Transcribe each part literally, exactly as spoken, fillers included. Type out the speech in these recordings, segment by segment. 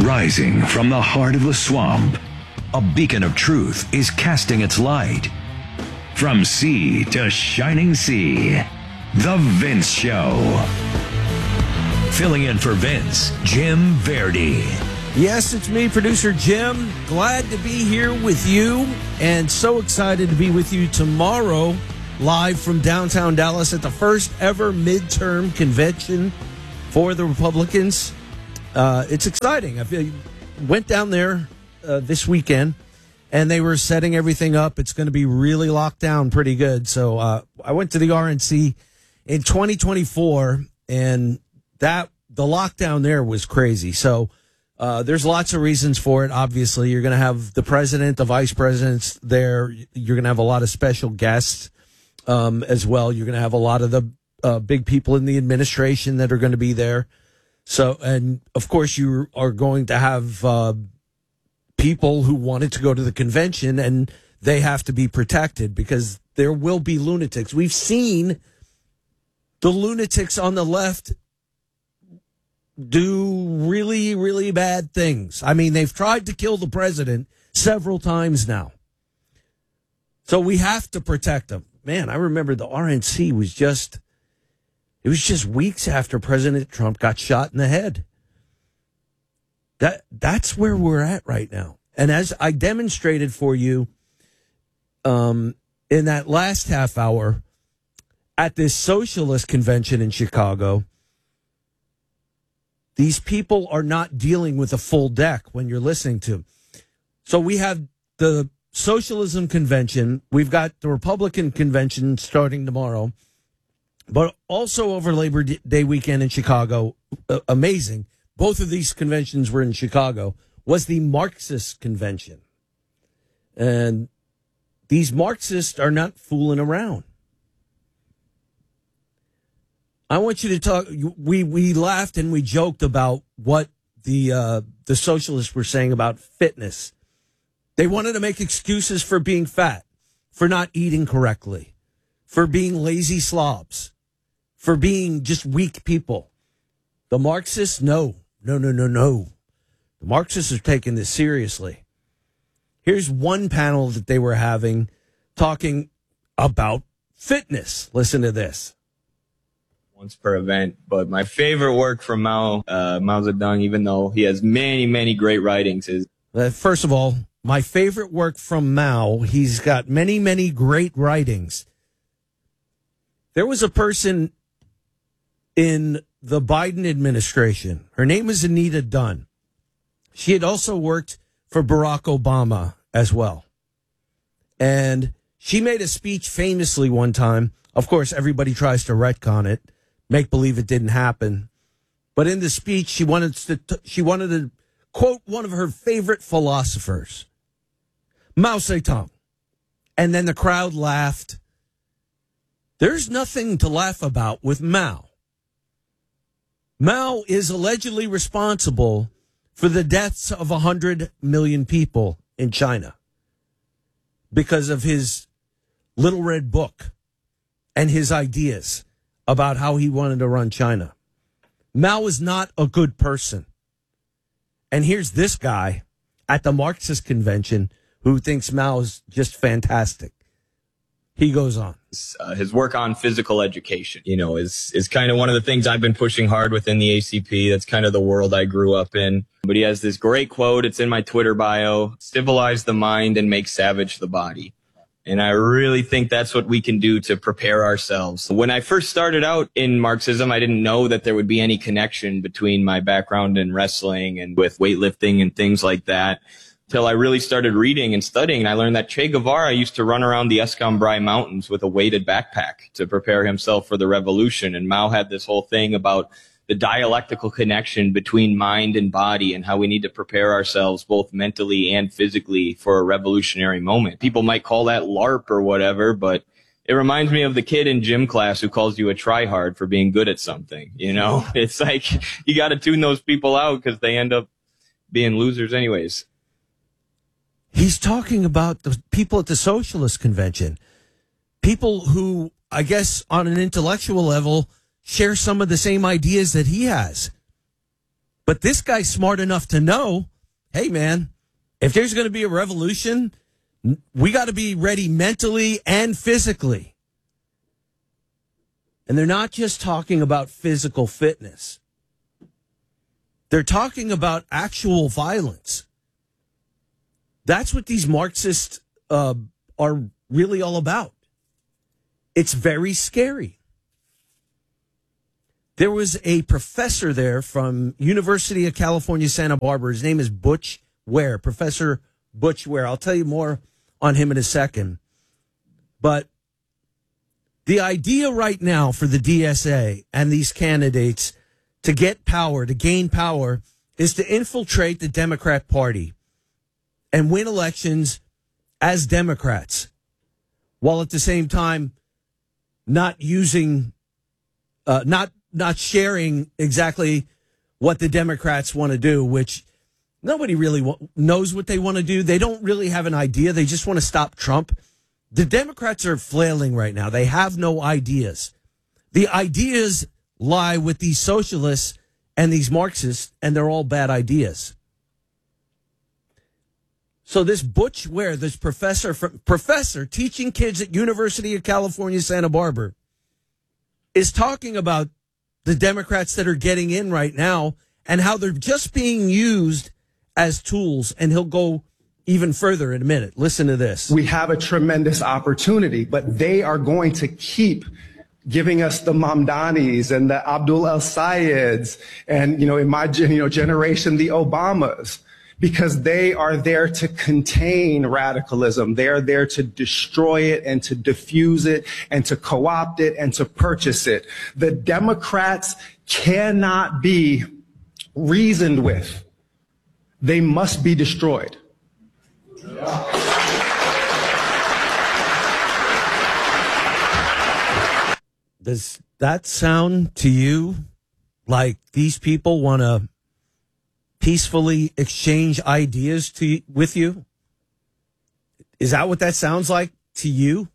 Rising from the heart of the swamp, a beacon of truth is casting its light. From sea to shining sea, The Vince Show. Filling in for Vince, Jim Verdi. Yes, it's me, producer Jim. Glad to be here with you, and so excited to be with you tomorrow, live from downtown Dallas at the first ever midterm convention for the Republicans. Uh, it's exciting. I went down there uh, this weekend, and they were setting everything up. It's going to be really locked down pretty good. So uh, I went to the R N C in twenty twenty-four, and that the lockdown there was crazy. So uh, there's lots of reasons for it. Obviously, you're going to have the president, the vice presidents there. You're going to have a lot of special guests um, as well. You're going to have a lot of the uh, big people in the administration that are going to be there. So, and of course, you are going to have uh, people who wanted to go to the convention, and they have to be protected because there will be lunatics. We've seen the lunatics on the left do really, really bad things. I mean, they've tried to kill the president several times now. So we have to protect them. Man, I remember the R N C was just... It was just weeks after President Trump got shot in the head. That that's where we're at right now. And as I demonstrated for you um, in that last half hour at this socialist convention in Chicago, these people are not dealing with a full deck when you're listening to them. So we have the socialism convention. We've got the Republican convention starting tomorrow. But also over Labor Day weekend in Chicago, uh, amazing. Both of these conventions were in Chicago, was the Marxist convention. And these Marxists are not fooling around. I want you to talk. We, we laughed and we joked about what the, uh, the socialists were saying about fitness. They wanted to make excuses for being fat, for not eating correctly, for being lazy slobs, for being just weak people. The Marxists, no, no, no, no, no. The Marxists are taking this seriously. Here's one panel that they were having talking about fitness. Listen to this. Once per event, but my favorite work from Mao, uh, Mao Zedong, even though he has many, many great writings, is... Uh, first of all, my favorite work from Mao, he's got many, many great writings. There was a person in the Biden administration. Her name is Anita Dunn. She had also worked for Barack Obama as well. And she made a speech famously one time. Of course, everybody tries to retcon it, make believe it didn't happen. But in the speech, she wanted to, she wanted to quote one of her favorite philosophers, Mao Zedong. And then the crowd laughed. There's nothing to laugh about with Mao. Mao is allegedly responsible for the deaths of one hundred million people in China because of his Little Red Book and his ideas about how he wanted to run China. Mao is not a good person. And here's this guy at the Marxist convention who thinks Mao is just fantastic. He goes on. Uh, his work on physical education, you know, is, is kind of one of the things I've been pushing hard within the A C P. That's kind of the world I grew up in. But he has this great quote. It's in my Twitter bio: civilize the mind and make savage the body. And I really think that's what we can do to prepare ourselves. When I first started out in Marxism, I didn't know that there would be any connection between my background in wrestling and with weightlifting and things like that. Till I really started reading and studying, and I learned that Che Guevara used to run around the Escambray Mountains with a weighted backpack to prepare himself for the revolution. And Mao had this whole thing about the dialectical connection between mind and body and how we need to prepare ourselves both mentally and physically for a revolutionary moment. People might call that LARP or whatever, but it reminds me of the kid in gym class who calls you a tryhard for being good at something. You know, it's like you got to tune those people out because they end up being losers anyways. He's talking about the people at the socialist convention, people who, I guess, on an intellectual level, share some of the same ideas that he has. But this guy's smart enough to know, hey, man, if there's going to be a revolution, we got to be ready mentally and physically. And they're not just talking about physical fitness. They're talking about actual violence. That's what these Marxists uh, are really all about. It's very scary. There was a professor there from University of California, Santa Barbara. His name is Butch Ware, Professor Butch Ware. I'll tell you more on him in a second. But the idea right now for the D S A and these candidates to get power, to gain power, is to infiltrate the Democrat Party and win elections as Democrats, while at the same time not using, uh, not not sharing exactly what the Democrats want to do, which nobody really w- knows what they want to do. They don't really have an idea. They just want to stop Trump. The Democrats are flailing right now. They have no ideas. The ideas lie with these socialists and these Marxists, and they're all bad ideas. So this Butch Ware, this professor, professor teaching kids at University of California, Santa Barbara, is talking about the Democrats that are getting in right now and how they're just being used as tools. And he'll go even further in a minute. Listen to this. We have a tremendous opportunity, but they are going to keep giving us the Mamdanis and the Abdul El-Sayeds and, you know, in my you know, generation, the Obamas, because they are there to contain radicalism. They are there to destroy it and to diffuse it and to co-opt it and to purchase it. The Democrats cannot be reasoned with. They must be destroyed. Does that sound to you like these people want to peacefully exchange ideas to with you? Is that what that sounds like to you?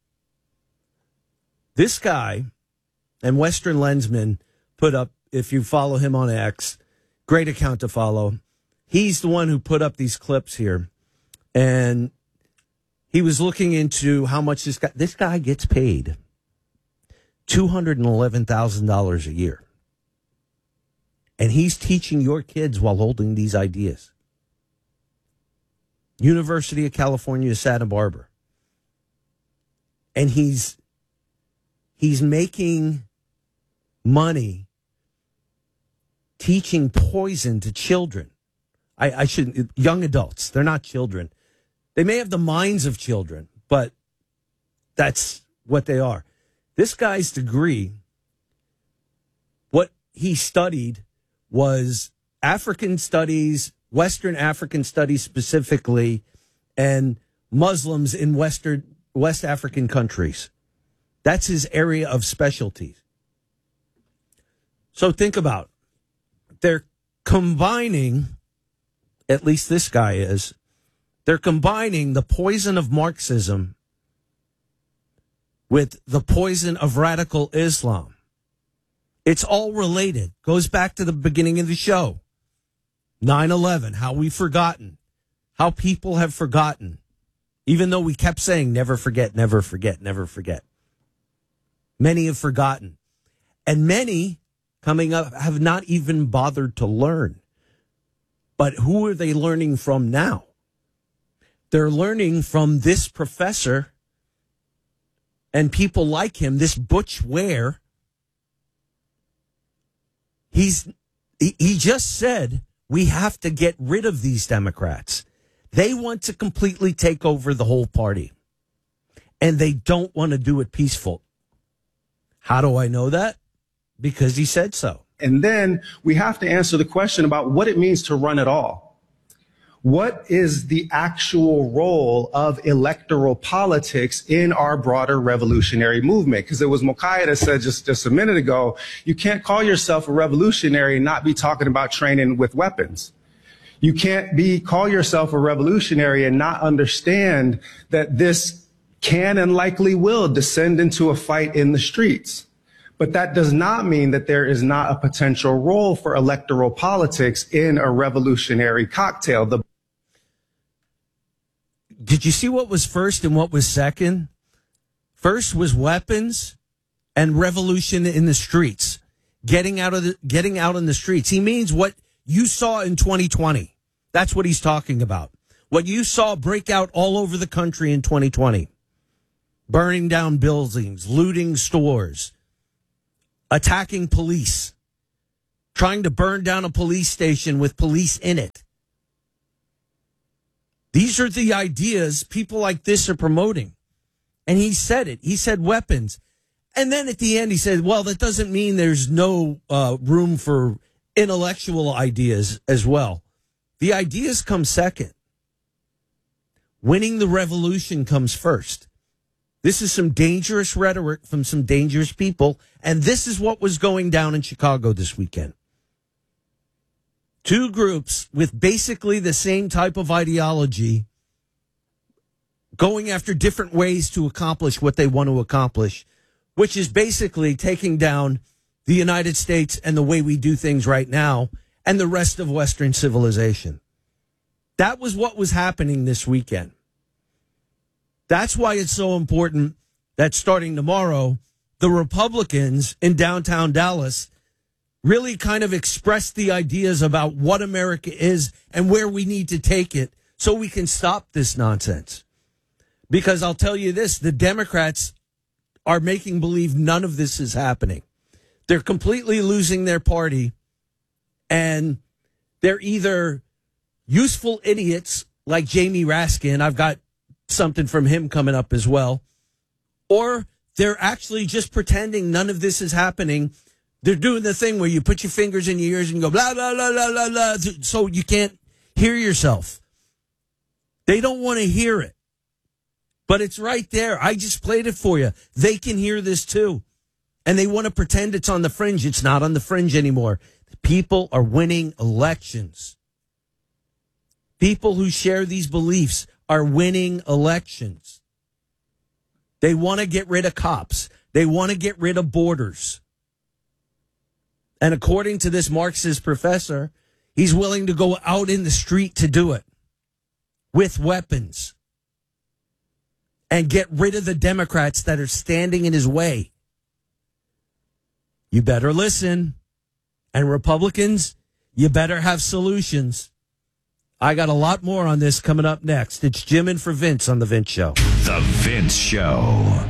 This guy, and Western Lensman put up, if you follow him on X, great account to follow. He's the one who put up these clips here. And he was looking into how much this guy, this guy gets paid two hundred eleven thousand dollars a year. And he's teaching your kids while holding these ideas. University of California, Santa Barbara. And he's he's making money teaching poison to children. I, I shouldn't, young adults. They're not children. They may have the minds of children, but that's what they are. This guy's degree, what he studied was African studies, Western African studies specifically, and Muslims in Western West African countries. That's his area of specialty. So think about it. They're combining, at least this guy is, they're combining the poison of Marxism with the poison of radical Islam. It's all related. Goes back to the beginning of the show. nine eleven, how we've forgotten. How people have forgotten. Even though we kept saying, never forget, never forget, never forget. Many have forgotten. And many coming up have not even bothered to learn. But who are they learning from now? They're learning from this professor and people like him, this Butch Ware. He's he, he just said we have to get rid of these Democrats. They want to completely take over the whole party. And they don't want to do it peaceful. How do I know that? Because he said so. And then we have to answer the question about what it means to run at all. What is the actual role of electoral politics in our broader revolutionary movement? Because it was Mokaya that said just, just a minute ago, you can't call yourself a revolutionary and not be talking about training with weapons. You can't be call yourself a revolutionary and not understand that this can and likely will descend into a fight in the streets. But that does not mean that there is not a potential role for electoral politics in a revolutionary cocktail. The Did you see what was first and what was second? First was weapons and revolution in the streets. Getting out of the getting out in the streets. He means what you saw in twenty twenty. That's what he's talking about. What you saw break out all over the country in twenty twenty. Burning down buildings, looting stores, attacking police, trying to burn down a police station with police in it. These are the ideas people like this are promoting. And he said it. He said weapons. And then at the end, he said, well, that doesn't mean there's no uh, room for intellectual ideas as well. The ideas come second. Winning the revolution comes first. This is some dangerous rhetoric from some dangerous people. And this is what was going down in Chicago this weekend. Two groups with basically the same type of ideology going after different ways to accomplish what they want to accomplish, which is basically taking down the United States and the way we do things right now and the rest of Western civilization. That was what was happening this weekend. That's why it's so important that starting tomorrow, the Republicans in downtown Dallas really kind of express the ideas about what America is and where we need to take it so we can stop this nonsense. Because I'll tell you this, the Democrats are making believe none of this is happening. They're completely losing their party, and they're either useful idiots like Jamie Raskin, I've got something from him coming up as well, or they're actually just pretending none of this is happening. They're doing the thing where you put your fingers in your ears and go blah, blah, blah, blah, blah, blah, so you can't hear yourself. They don't want to hear it. But it's right there. I just played it for you. They can hear this too. And they want to pretend it's on the fringe. It's not on the fringe anymore. People are winning elections. People who share these beliefs are winning elections. They want to get rid of cops. They want to get rid of borders. And according to this Marxist professor, he's willing to go out in the street to do it with weapons and get rid of the Democrats that are standing in his way. You better listen. And Republicans, you better have solutions. I got a lot more on this coming up next. It's Jim in for Vince on The Vince Show. The Vince Show.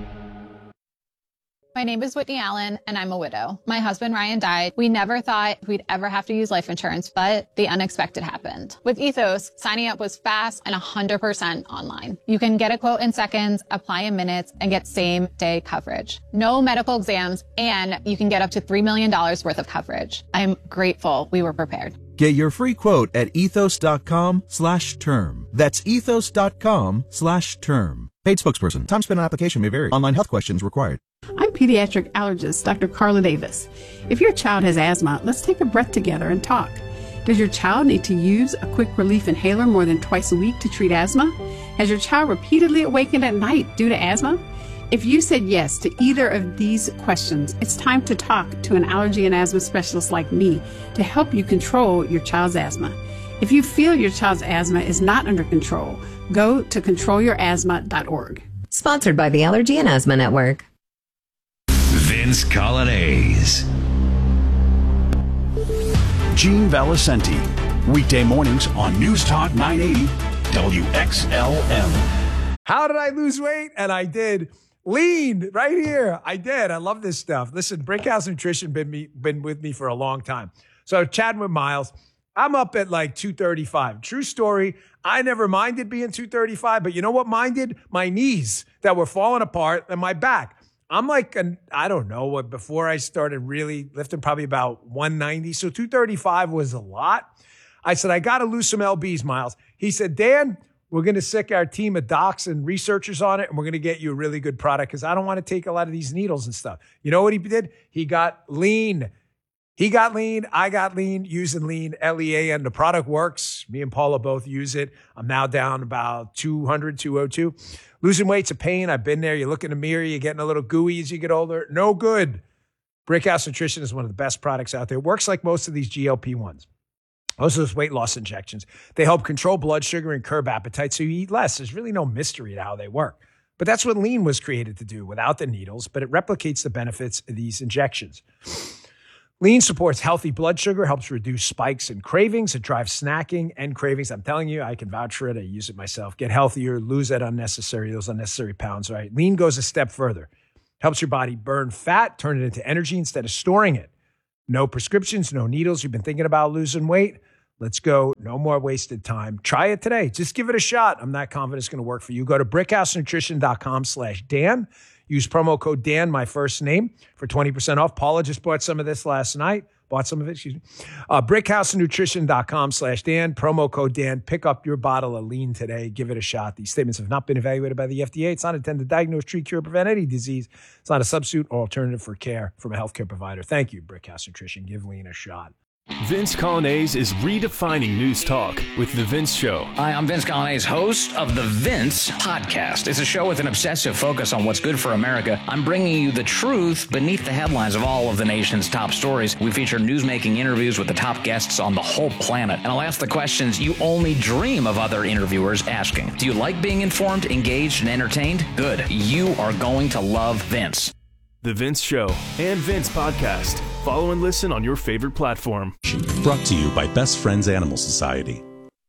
My name is Whitney Allen, and I'm a widow. My husband, Ryan, died. We never thought we'd ever have to use life insurance, but the unexpected happened. With Ethos, signing up was fast and one hundred percent online. You can get a quote in seconds, apply in minutes, and get same-day coverage. No medical exams, and you can get up to three million dollars worth of coverage. I'm grateful we were prepared. Get your free quote at ethos.com slash term. That's ethos.com slash term. Paid spokesperson. Time spent on application may vary. Online health questions required. I'm pediatric allergist Doctor Carla Davis. If your child has asthma, let's take a breath together and talk. Does your child need to use a quick relief inhaler more than twice a week to treat asthma? Has your child repeatedly awakened at night due to asthma? If you said yes to either of these questions, it's time to talk to an allergy and asthma specialist like me to help you control your child's asthma. If you feel your child's asthma is not under control, go to control your asthma dot org. Sponsored by the Allergy and Asthma Network. Vince Coglianese. Gene Valicenti. Weekday mornings on News Talk nine eighty W X L M. How did I lose weight? And I did. Lean right here. I did. I love this stuff. Listen, Brickhouse Nutrition been me been with me for a long time. So chatting with Miles, I'm up at like two thirty-five. True story. I never minded being two thirty-five, but you know what minded? My knees that were falling apart and my back. I'm like, an, I don't know what, before I started really lifting, probably about one ninety. So two thirty-five was a lot. I said, I got to lose some L Bs, Miles. He said, Dan, we're going to sick our team of docs and researchers on it, and we're going to get you a really good product because I don't want to take a lot of these needles and stuff. You know what he did? He got lean. He got lean. I got lean using lean, L E A N. The product works. Me and Paula both use it. I'm now down about two hundred, two oh two. Losing weight's a pain. I've been there. You look in the mirror, you're getting a little gooey as you get older. No good. Brickhouse Nutrition is one of the best products out there. It works like most of these G L P ones. Most of those weight loss injections. They help control blood sugar and curb appetite so you eat less. There's really no mystery to how they work. But that's what Lean was created to do without the needles, but it replicates the benefits of these injections. Lean supports healthy blood sugar, helps reduce spikes and cravings. It drives snacking and cravings. I'm telling you, I can vouch for it. I use it myself. Get healthier, lose that unnecessary, those unnecessary pounds, right? Lean goes a step further. Helps your body burn fat, turn it into energy instead of storing it. No prescriptions, no needles. You've been thinking about losing weight? Let's go. No more wasted time. Try it today. Just give it a shot. I'm not confident it's going to work for you. Go to brickhousenutrition.com slash Dan. Use promo code Dan, my first name, for twenty percent off. Paula just bought some of this last night. Bought some of it, excuse me. Uh, brickhousenutrition.com slash Dan. Promo code Dan. Pick up your bottle of Lean today. Give it a shot. These statements have not been evaluated by the F D A. It's not intended to diagnose, treat, cure, prevent any disease. It's not a substitute or alternative for care from a healthcare provider. Thank you, Brickhouse Nutrition. Give Lean a shot. Vince Colonnese is redefining news talk with The Vince Show. Hi, I'm Vince Colonnese, host of The Vince Podcast. It's a show with an obsessive focus on what's good for America. I'm bringing you the truth beneath the headlines of all of the nation's top stories. We feature newsmaking interviews with the top guests on the whole planet. And I'll ask the questions you only dream of other interviewers asking. Do you like being informed, engaged, and entertained? Good. You are going to love Vince. The Vince Show and Vince Podcast. Follow and listen on your favorite platform. Brought to you by Best Friends Animal Society.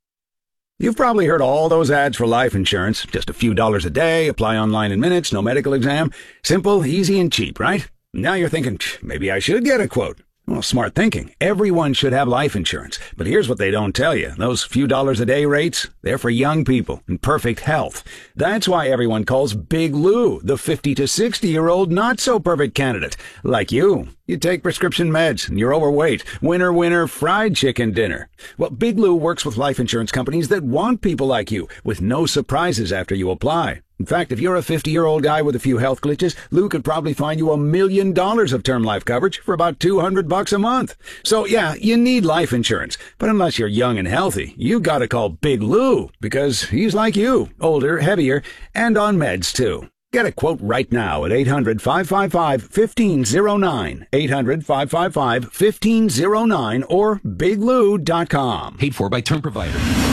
You've probably heard all those ads for life insurance. Just a few dollars a day, apply online in minutes, no medical exam. Simple, easy, and cheap, right? Now you're thinking, maybe I should get a quote. Well, smart thinking. Everyone should have life insurance. But here's what they don't tell you. Those few dollars a day rates, they're for young people in perfect health. That's why everyone calls Big Lou the fifty to sixty-year-old not-so-perfect candidate. Like you. You take prescription meds and you're overweight. Winner, winner, fried chicken dinner. Well, Big Lou works with life insurance companies that want people like you, with no surprises after you apply. In fact, if you're a fifty-year-old guy with a few health glitches, Lou could probably find you a million dollars of term life coverage for about two hundred bucks a month. So yeah, you need life insurance. But unless you're young and healthy, you gotta call Big Lou, because he's like you, older, heavier, and on meds too. Get a quote right now at eight hundred, five five five, one five zero nine, eight hundred, five five five, one five zero nine, or big lou dot com. Paid for by Term Provider.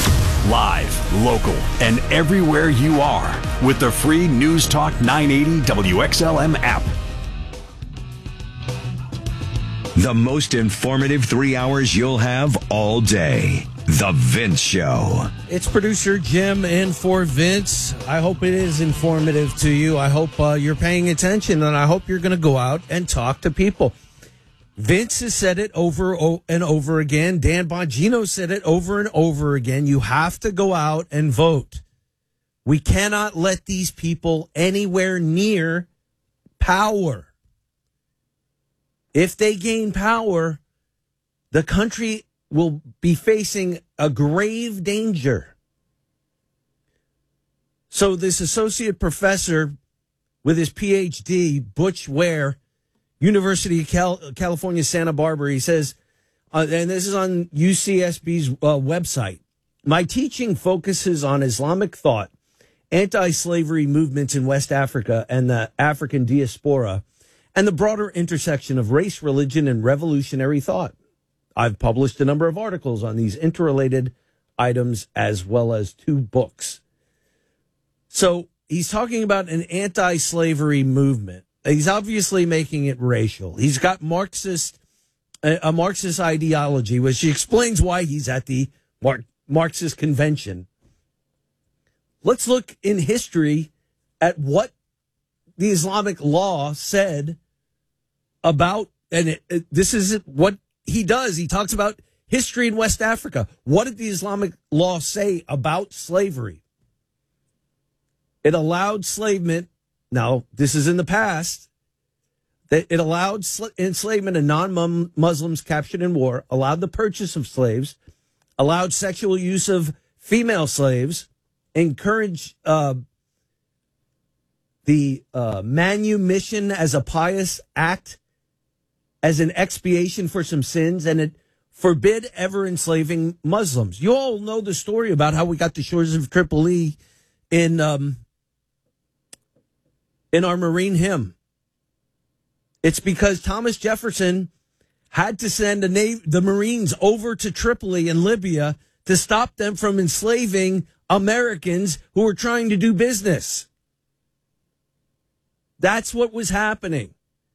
Live, local, and everywhere you are with the free News Talk nine eighty W X L M app. The most informative three hours you'll have all day. The Vince Show. It's producer Jim in for Vince. I hope it is informative to you. I hope uh, you're paying attention, and I hope you're going to go out and talk to people. Vince has said it over and over again. Dan Bongino said it over and over again. You have to go out and vote. We cannot let these people anywhere near power. If they gain power, the country will be facing a grave danger. So this associate professor with his P H D, Butch Ware, University of Cal- California, Santa Barbara, he says, uh, and this is on U C S B's uh, website, my teaching focuses on Islamic thought, anti-slavery movements in West Africa and the African diaspora, and the broader intersection of race, religion, and revolutionary thought. I've published a number of articles on these interrelated items as well as two books. So he's talking about an anti-slavery movement. He's obviously making it racial. He's got Marxist, a Marxist ideology, which explains why he's at the Mar- Marxist convention. Let's look in history at what the Islamic law said about, and it, it, this is what he does. He talks about history in West Africa. What did the Islamic law say about slavery? It allowed enslavement. Now, this is in the past. That it allowed sl- enslavement of non-Muslims captured in war, allowed the purchase of slaves, allowed sexual use of female slaves, encouraged uh, the uh, manumission as a pious act, as an expiation for some sins, and it forbid ever enslaving Muslims. You all know the story about how we got the shores of Tripoli in um, in our Marine hymn. It's because Thomas Jefferson had to send the, Navy, the Marines over to Tripoli in Libya to stop them from enslaving Americans who were trying to do business. That's what was happening.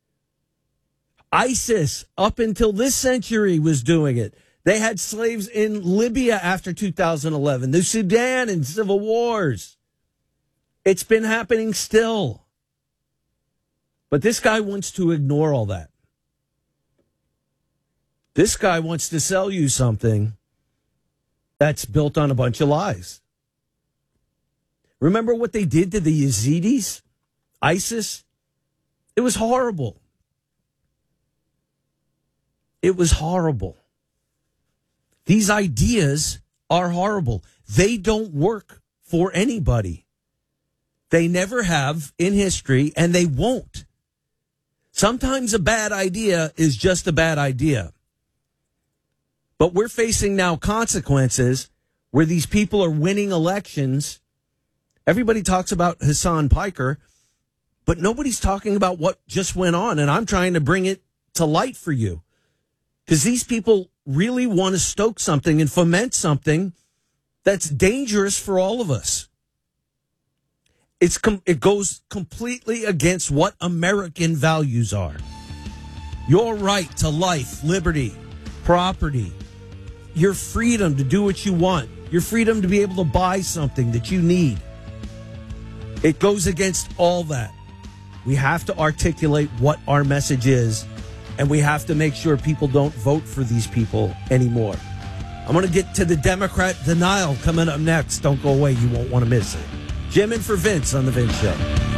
ISIS, up until this century, was doing it. They had slaves in Libya after two thousand eleven, the Sudan and civil wars. It's been happening still. But this guy wants to ignore all that. This guy wants to sell you something that's built on a bunch of lies. Remember what they did to the Yazidis? ISIS? It was horrible. It was horrible. These ideas are horrible. They don't work for anybody. They never have in history, and they won't. Sometimes a bad idea is just a bad idea. But we're facing now consequences where these people are winning elections. Everybody talks about Hassan Piker, but nobody's talking about what just went on, and I'm trying to bring it to light for you. Because these people really want to stoke something and foment something that's dangerous for all of us. It's com- it goes completely against what American values are. Your right to life, liberty, property, your freedom to do what you want, your freedom to be able to buy something that you need. It goes against all that. We have to articulate what our message is, and we have to make sure people don't vote for these people anymore. I'm going to get to the Democrat denial coming up next. Don't go away. You won't want to miss it. Jim in for Vince on The Vince Show.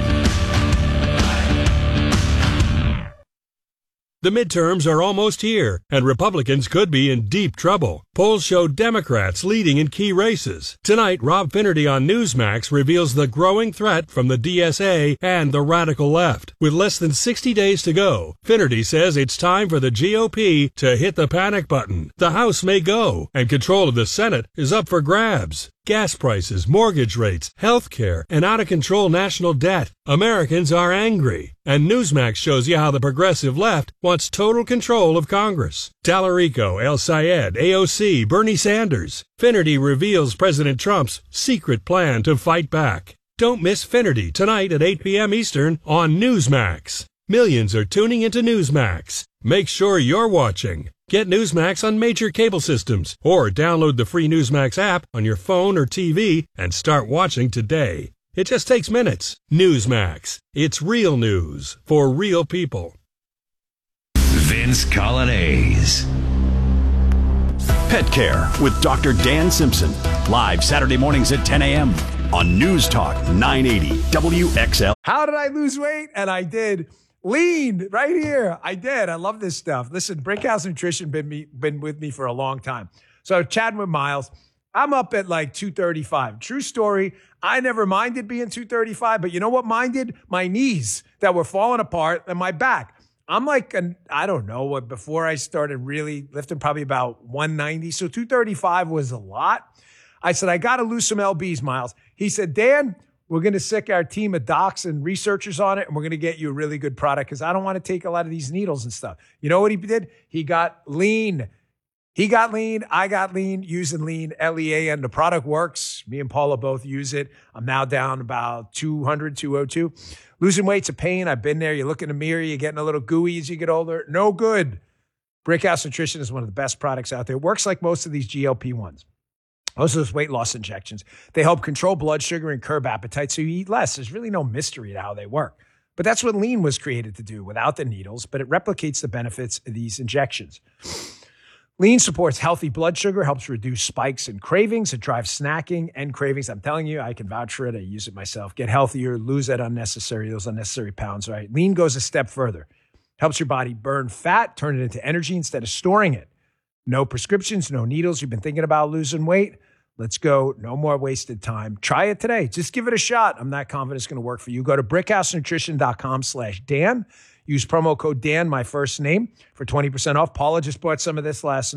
The midterms are almost here, and Republicans could be in deep trouble. Polls show Democrats leading in key races. Tonight, Rob Finnerty on Newsmax reveals the growing threat from the D S A and the radical left. With less than sixty days to go, Finnerty says it's time for the G O P to hit the panic button. The House may go, and control of the Senate is up for grabs. Gas prices, mortgage rates, health care, and out-of-control national debt. Americans are angry. And Newsmax shows you how the progressive left wants total control of Congress. Tallarico, El Sayed, A O C, Bernie Sanders. Finnerty reveals President Trump's secret plan to fight back. Don't miss Finnerty tonight at eight p.m. Eastern on Newsmax. Millions are tuning into Newsmax. Make sure you're watching. Get Newsmax on major cable systems or download the free Newsmax app on your phone or T V and start watching today. It just takes minutes. Newsmax. It's real news for real people. Vince Coglianese. Pet Care with Doctor Dan Simpson. Live Saturday mornings at ten a.m. on News Talk nine eighty W X L. How did I lose weight? And I did. Lean right here. I did. I love this stuff. Listen, Brickhouse Nutrition been me been with me for a long time. So chatting with Miles, I'm up at like two thirty-five. True story. I never minded being two thirty-five, but you know what minded? My knees that were falling apart and my back. I'm like, an, I don't know what, before I started really lifting, probably about one ninety. So two thirty-five was a lot. I said, I got to lose some L Bs, Miles. He said, Dan, we're going to sick our team of docs and researchers on it, and we're going to get you a really good product because I don't want to take a lot of these needles and stuff. You know what he did? He got lean. He got lean. I got lean using lean, L E A N. The product works. Me and Paula both use it. I'm now down about two hundred, two oh two. Losing weight's a pain. I've been there. You look in the mirror, you're getting a little gooey as you get older. No good. Brickhouse Nutrition is one of the best products out there. It works like most of these G L P ones. Most of those weight loss injections. They help control blood sugar and curb appetite so you eat less. There's really no mystery to how they work. But that's what lean was created to do without the needles, but it replicates the benefits of these injections. Lean supports healthy blood sugar, helps reduce spikes and cravings. It drives snacking and cravings. I'm telling you, I can vouch for it. I use it myself. Get healthier, lose that unnecessary, those unnecessary pounds, right? Lean goes a step further. Helps your body burn fat, turn it into energy instead of storing it. No prescriptions, no needles. You've been thinking about losing weight? Let's go. No more wasted time. Try it today. Just give it a shot. I'm not confident it's going to work for you. Go to brickhousenutrition.com slash Dan. Use promo code Dan, my first name, for twenty percent off. Paula just bought some of this last night.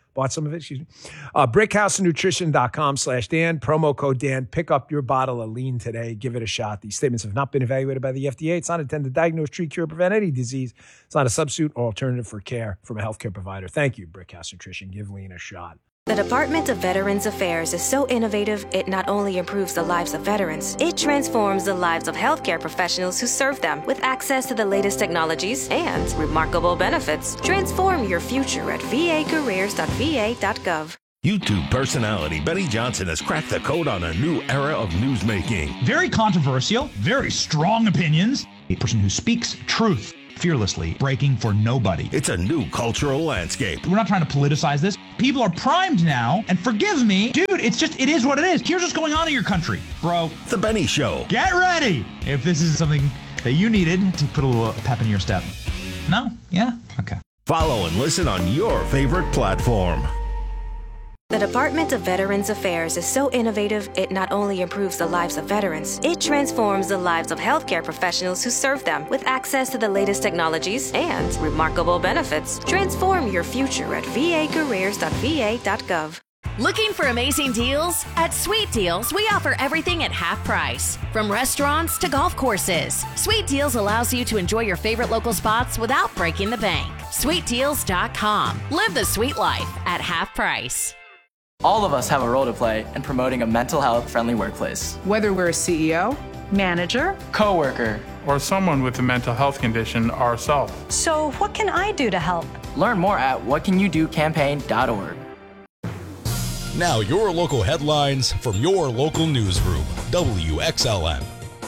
bought some of it, excuse me. Uh, brickhousenutrition.com slash Dan, promo code Dan. Pick up your bottle of lean today. Give it a shot. These statements have not been evaluated by the F D A. It's not intended to diagnose, treat, cure, prevent any disease. It's not a substitute or alternative for care from a healthcare provider. Thank you, Brickhouse Nutrition. Give lean a shot. The Department of Veterans Affairs is so innovative, it not only improves the lives of veterans, it transforms the lives of healthcare professionals who serve them with access to the latest technologies and remarkable benefits. Transform your future at v a careers dot v a dot gov. YouTube personality Benny Johnson has cracked the code on a new era of newsmaking. Very controversial, very strong opinions. A person who speaks truth fearlessly, breaking for nobody. It's a new cultural landscape. We're not trying to politicize this. People are primed now, and forgive me, dude, it's just, it is what it is. Here's what's going on in your country, bro. The Benny Show. Get ready if this is something that you needed to put a little pep in your step. No? Yeah? Okay. Follow and listen on your favorite platform. The Department of Veterans Affairs is so innovative, it not only improves the lives of veterans, it transforms the lives of healthcare professionals who serve them with access to the latest technologies and remarkable benefits. Transform your future at v a careers dot v a dot gov. Looking for amazing deals? At Sweet Deals, we offer everything at half price. From restaurants to golf courses, Sweet Deals allows you to enjoy your favorite local spots without breaking the bank. sweet deals dot com. Live the sweet life at half price. All of us have a role to play in promoting a mental health friendly workplace. Whether we're a C E O, manager, coworker, or someone with a mental health condition ourselves. So what can I do to help? Learn more at what can you do campaign dot org. Now your local headlines from your local newsroom, W X L M.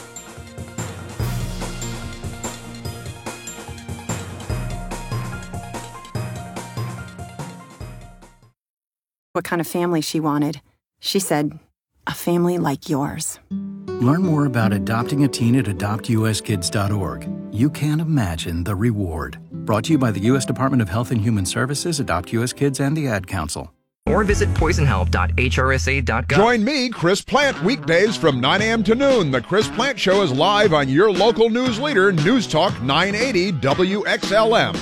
What kind of family she wanted. She said, a family like yours. Learn more about adopting a teen at adopt u s kids dot org. You can't imagine the reward. Brought to you by the U S Department of Health and Human Services, Adopt U S Kids, and the Ad Council. Or visit poison help dot h r s a dot gov. Join me, Chris Plant, weekdays from nine a.m. to noon. The Chris Plant Show is live on your local news leader, News Talk nine eighty W X L M.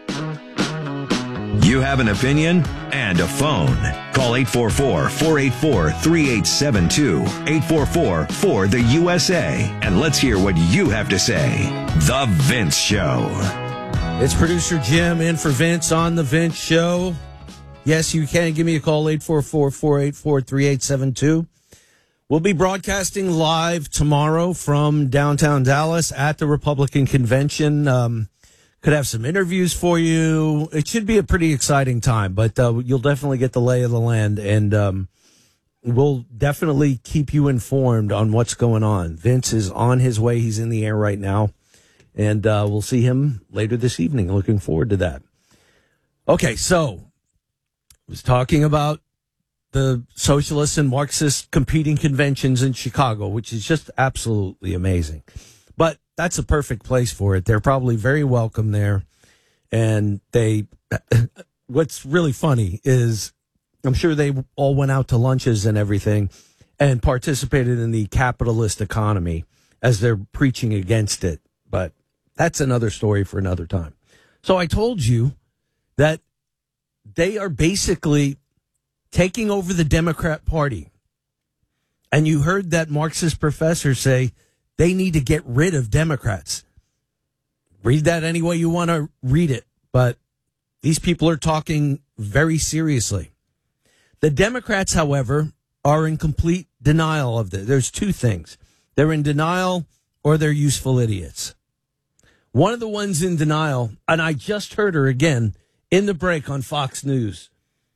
You have an opinion and a phone. Call eight four four, four eight four, three eight seven two, eight four four, four the U S A, and let's hear what you have to say. The Vince Show. It's producer Jim in for Vince on The Vince Show. Yes, you can give me a call, eight four four, four eight four, three eight seven two. We'll be broadcasting live tomorrow from downtown Dallas at the Republican Convention. Um, Could have some interviews for you. It should be a pretty exciting time, but uh, you'll definitely get the lay of the land, and um, we'll definitely keep you informed on what's going on. Vince is on his way. He's in the air right now, and uh, we'll see him later this evening. Looking forward to that. Okay, so I was talking about the socialist and Marxist competing conventions in Chicago, which is just absolutely amazing. But that's a perfect place for it. They're probably very welcome there. And they, what's really funny is I'm sure they all went out to lunches and everything and participated in the capitalist economy as they're preaching against it. But that's another story for another time. So I told you that they are basically taking over the Democrat Party. And you heard that Marxist professor say, they need to get rid of Democrats. Read that any way you want to read it, but these people are talking very seriously. The Democrats, however, are in complete denial of this. There's two things. They're in denial or they're useful idiots. One of the ones in denial, and I just heard her again in the break on Fox News.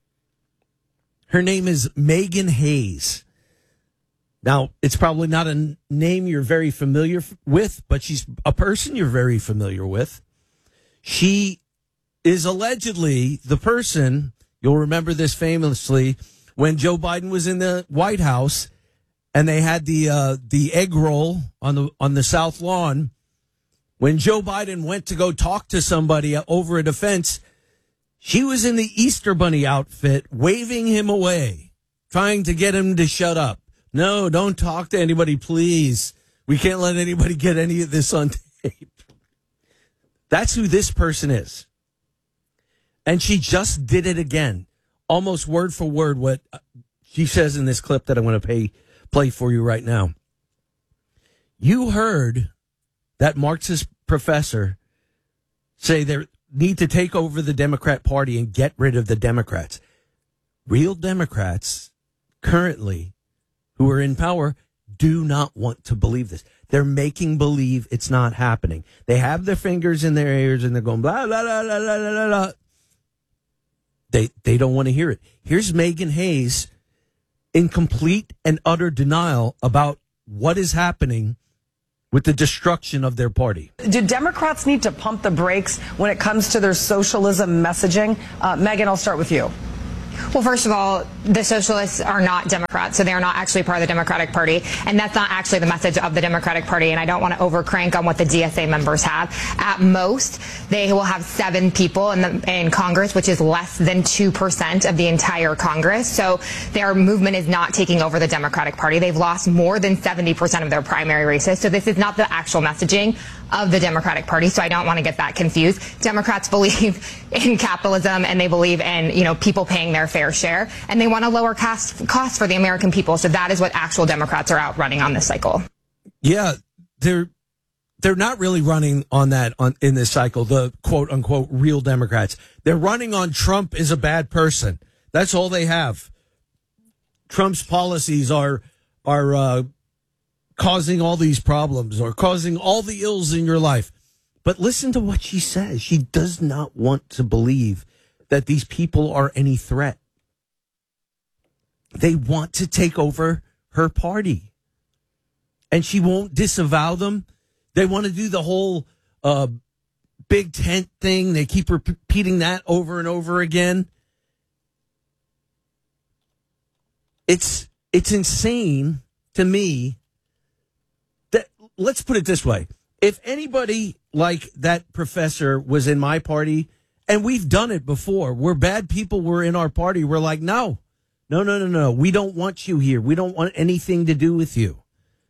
Her name is Megan Hayes. Now, it's probably not a name you're very familiar with, but she's a person you're very familiar with. She is allegedly the person, you'll remember this famously, when Joe Biden was in the White House and they had the uh, the egg roll on the on the South Lawn. When Joe Biden went to go talk to somebody over a defense, she was in the Easter Bunny outfit, waving him away, trying to get him to shut up. No, don't talk to anybody, please. We can't let anybody get any of this on tape. That's who this person is. And she just did it again almost word for word what she says in this clip that I'm going to pay, play for you right now. You heard that Marxist professor say they need to take over the Democrat Party and get rid of the Democrats. Real Democrats currently who are in power do not want to believe this. They're making believe it's not happening. They have their fingers in their ears and they're going blah, blah, blah, blah, blah, blah, blah. They, they don't want to hear it. Here's Megan Hayes in complete and utter denial about what is happening with the destruction of their party. Do Democrats need to pump the brakes when it comes to their socialism messaging? Uh, Megan, I'll start with you. Well, first of all, the socialists are not Democrats, so they are not actually part of the Democratic Party, and that's not actually the message of the Democratic Party, and I don't want to overcrank on what the D S A members have. At most, they will have seven people in, the, in Congress, which is less than two percent of the entire Congress, so their movement is not taking over the Democratic Party. They've lost more than seventy percent of their primary races, so this is not the actual messaging of the Democratic Party, so I don't want to get that confused. Democrats believe in capitalism, and they believe in, you know, people paying their fair share, and they want to lower cost, costs for the American people, so that is what actual Democrats are out running on this cycle. Yeah, they're they're not really running on that on in this cycle, the quote-unquote real Democrats. They're running on Trump is a bad person. That's all they have. Trump's policies are are uh causing all these problems or causing all the ills in your life. But listen to what she says. She does not want to believe that these people are any threat. They want to take over her party. And she won't disavow them. They want to do the whole uh, big tent thing. They keep repeating that over and over again. It's it's insane to me. Let's put it this way. If anybody like that professor was in my party, and we've done it before, where bad people were in our party, we're like, no, no, no, no, no. We don't want you here. We don't want anything to do with you.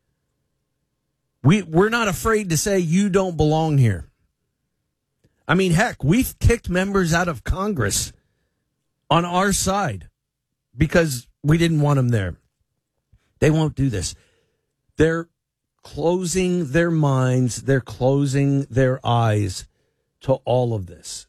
We, we're not afraid to say you don't belong here. I mean, heck, we've kicked members out of Congress on our side because we didn't want them there. They won't do this. They're closing their minds, they're closing their eyes to all of this.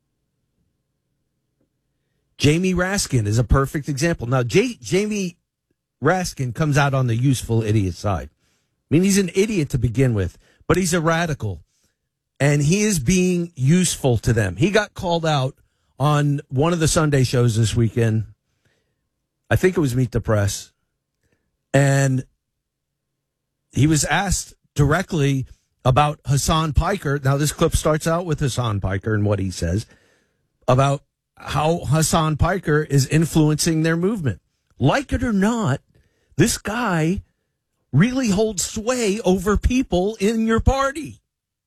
Jamie Raskin is a perfect example. Now, J- Jamie Raskin comes out on the useful idiot side. I mean, he's an idiot to begin with, but he's a radical, and he is being useful to them. He got called out on one of the Sunday shows this weekend. I think it was Meet the Press, and he was asked directly about Hassan Piker. Now, this clip starts out with Hassan Piker and what he says about how Hassan Piker is influencing their movement. Like it or not, this guy really holds sway over people in your party.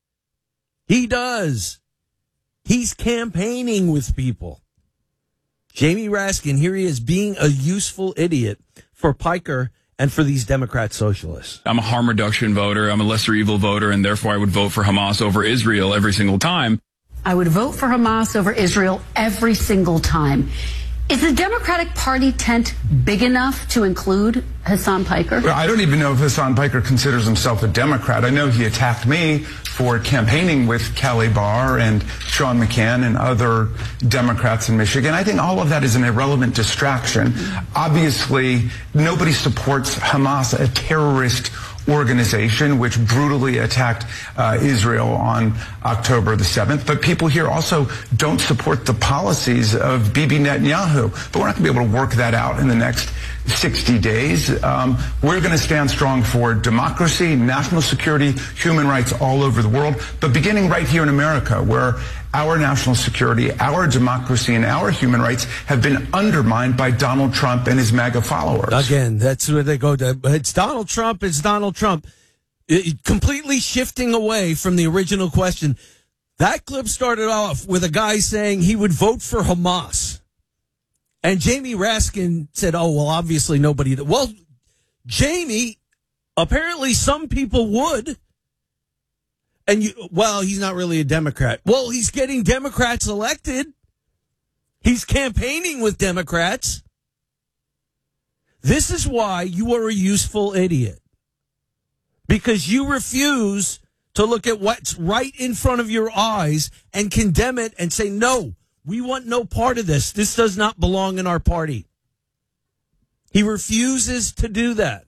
He does. He's campaigning with people. Jamie Raskin, here he is being a useful idiot for Piker and for these Democrat socialists. I'm a harm reduction voter. I'm a lesser evil voter, and therefore I would vote for Hamas over Israel every single time. I would vote for Hamas over Israel every single time. Is the Democratic Party tent big enough to include Hassan Piker? Well, I don't even know if Hassan Piker considers himself a Democrat. I know he attacked me for campaigning with Kelly Barr and Sean McCann and other Democrats in Michigan. I think all of that is an irrelevant distraction. Obviously, nobody supports Hamas, a terrorist organization which brutally attacked uh, Israel on October the seventh. But people here also don't support the policies of Bibi Netanyahu. But we're not going to be able to work that out in the next sixty days. Um, we're going to stand strong for democracy, national security, human rights all over the world, but beginning right here in America, where our national security, our democracy, and our human rights have been undermined by Donald Trump and his MAGA followers. Again, that's where they go to. It's Donald Trump, it's Donald Trump. It, completely shifting away from the original question. That clip started off with a guy saying he would vote for Hamas. And Jamie Raskin said, oh, well, obviously nobody. Well, Jamie, apparently some people would. And you, well, he's not really a Democrat. Well, he's getting Democrats elected. He's campaigning with Democrats. This is why you are a useful idiot. Because you refuse to look at what's right in front of your eyes and condemn it and say, no, we want no part of this. This does not belong in our party. He refuses to do that.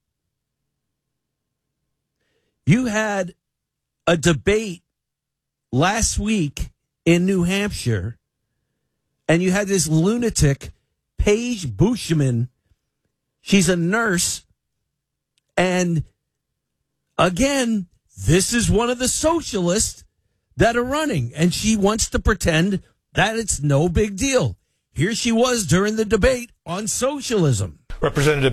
You had a debate last week in New Hampshire, and you had this lunatic, Paige Bushman. She's a nurse, and again, this is one of the socialists that are running, and she wants to pretend that it's no big deal. Here she was during the debate on socialism. Representative